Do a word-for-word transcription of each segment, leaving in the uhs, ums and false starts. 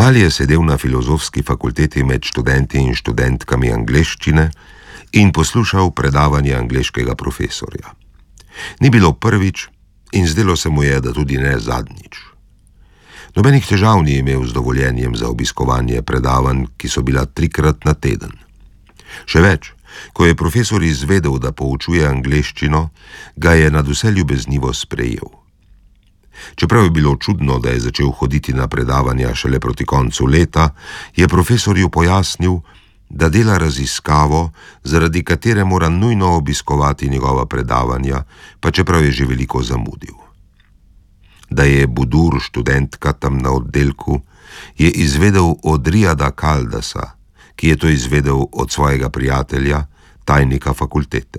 Komal je sedel na filozofski fakulteti med študenti in študentkami angleščine in poslušal predavanje angleškega profesorja. Ni bilo prvič in zdelo se mu je, da tudi ne zadnjič. Nobenih težav ni imel z dovoljenjem za obiskovanje predavanj, ki so bila trikrat na teden. Še več, ko je profesor izvedel, da poučuje angleščino, ga je nadvse ljubeznivo sprejel. Čeprav je bilo čudno, da je začel hoditi na predavanja šele proti koncu leta, je profesorju pojasnil, da dela raziskavo, zaradi katere mora nujno obiskovati njegova predavanja, pa čeprav je že veliko zamudil. Da je Budur študentka tam na oddelku, je izvedel od Riada Kaldasa, ki je to izvedel od svojega prijatelja, tajnika fakultete.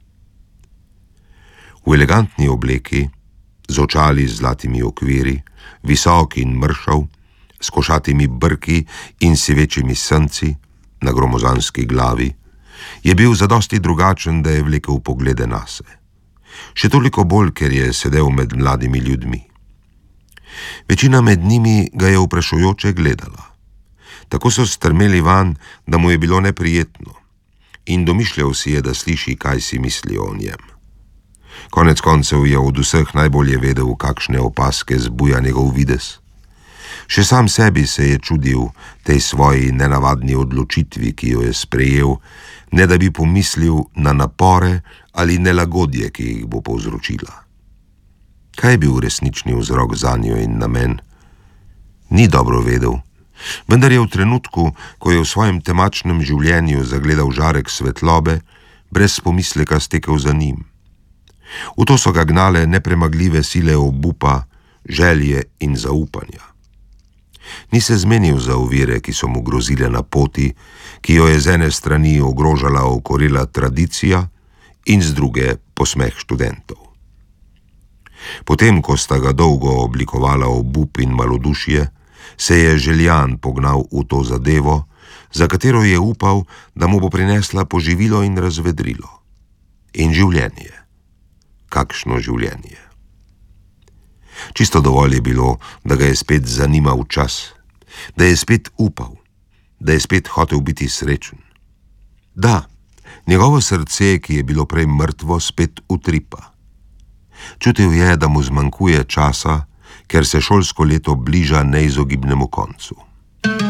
V elegantni obleki, z očali z zlatimi okviri, visok in mršav, s košatimi brki in sivečimi srnci, na gromozanski glavi, je bil zadosti drugačen, da je vlekel poglede nase. Še toliko bolj, ker je sedel med mladimi ljudmi. Večina med njimi ga je vprašujoče gledala. Tako so strmeli van, da mu je bilo neprijetno, in domišljal si je, da sliši, kaj si mislijo o njem. Konec koncev je od vseh najbolje vedel, kakšne opaske zbuja njegov videz. Še sam sebi se je čudil tej svoji nenavadni odločitvi, ki jo je sprejel, ne da bi pomislil na napore ali nelagodje, ki jih bo povzročila. Kaj je bil resnični vzrok zanjo in namen? Ni dobro vedel, vendar je v trenutku, ko je v svojem temačnem življenju zagledal žarek svetlobe, brez pomisleka stekel za njim. V to so ga gnale nepremagljive sile obupa, želje in zaupanja. Ni se zmenil za ovire, ki so mu grozile na poti, ki jo je z ene strani ogrožala okorela tradicija in z druge posmeh študentov. Potem, ko sta ga dolgo oblikovala obup in malodušje, se je željan pognal v to zadevo, za katero je upal, da mu bo prinesla poživilo in razvedrilo. In življenje. Kakšno življenje. Čisto dovolj je bilo, da ga je spet zanimal čas, da je spet upal, da je spet hotel biti srečen. Da, njegovo srce, ki je bilo prej mrtvo, spet utripa. Čutil je, da mu zmanjkuje časa, ker se šolsko leto bliža neizogibnemu koncu.